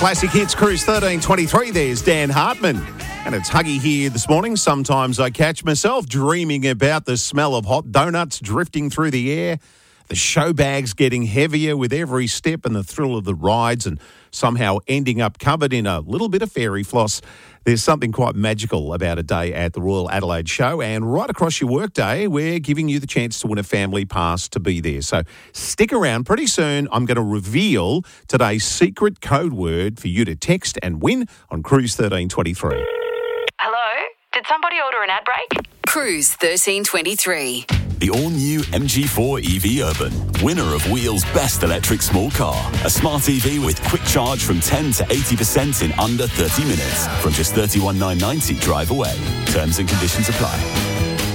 Classic Hits Cruise 1323. There's Dan Hartman. And it's Huggy here this morning. Sometimes I catch myself dreaming about the smell of hot donuts drifting through the air, the show bags getting heavier with every step and the thrill of the rides and somehow ending up covered in a little bit of fairy floss. There's something quite magical about a day at the Royal Adelaide Show, and right across your workday, we're giving you the chance to win a family pass to be there. So stick around. Pretty soon, I'm going to reveal today's secret code word for you to text and win on Cruise 1323. Hello? Did somebody order an ad break? Cruise 1323. The all-new MG4 EV Urban, winner of Wheel's best electric small car. A smart EV with quick charge from 10 to 80% in under 30 minutes. From just $31,990 drive away. Terms and conditions apply.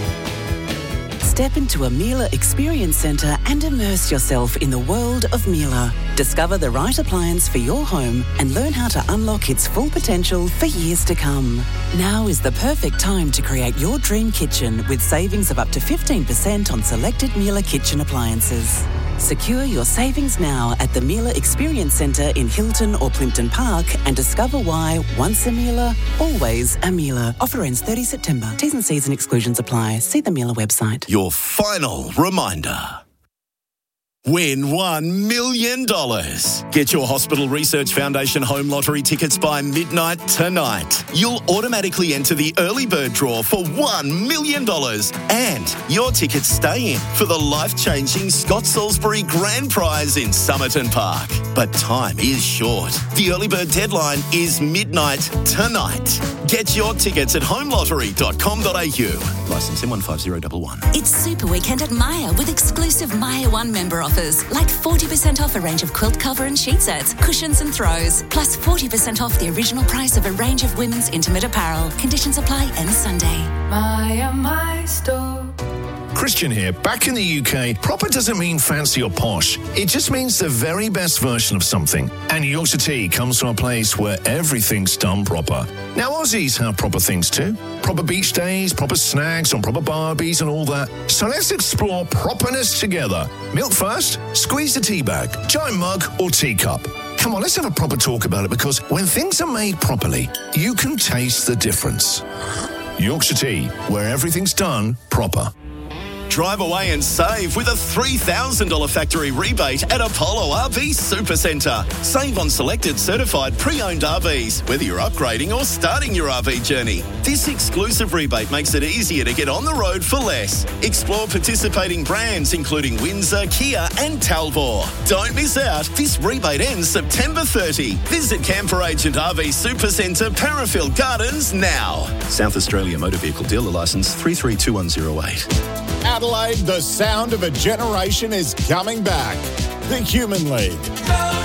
Step into a Miele Experience Centre and immerse yourself in the world of Miele. Discover the right appliance for your home and learn how to unlock its full potential for years to come. Now is the perfect time to create your dream kitchen with savings of up to 15% on selected Miele kitchen appliances. Secure your savings now at the Miele Experience Centre in Hilton or Plimpton Park and discover why once a Miele, always a Miele. Offer ends 30 September. T's and C's and exclusions apply. See the Miele website. Your final reminder. Win $1 million. Get your Hospital Research Foundation home lottery tickets by midnight tonight. You'll automatically enter the early bird draw for $1 million. And your tickets stay in for the life-changing Scott Salisbury Grand Prize in Somerton Park. But time is short. The early bird deadline is midnight tonight. Get your tickets at homelottery.com.au. Licence M15011. It's Super Weekend at Maya with exclusive Maya One member offers, like 40% off a range of quilt cover and sheet sets, cushions and throws, plus 40% off the original price of a range of women's intimate apparel. Conditions apply end Sunday. Maya, my store. Christian here. Back in the UK, proper doesn't mean fancy or posh. It just means the very best version of something. And Yorkshire Tea comes from a place where everything's done proper. Now, Aussies have proper things too. Proper beach days, proper snacks on proper barbies and all that. So let's explore properness together. Milk first, squeeze the tea bag, giant mug or teacup. Come on, let's have a proper talk about it, because when things are made properly, you can taste the difference. Yorkshire Tea, where everything's done proper. Drive away and save with a $3,000 factory rebate at Apollo RV Supercentre. Save on selected certified pre-owned RVs, whether you're upgrading or starting your RV journey. This exclusive rebate makes it easier to get on the road for less. Explore participating brands including Windsor, Kia and Talbot. Don't miss out. This rebate ends September 30. Visit Camper Agent RV Supercentre, Parafield Gardens now. South Australia Motor Vehicle Dealer Licence 332108. Adelaide, the sound of a generation is coming back. The Human League.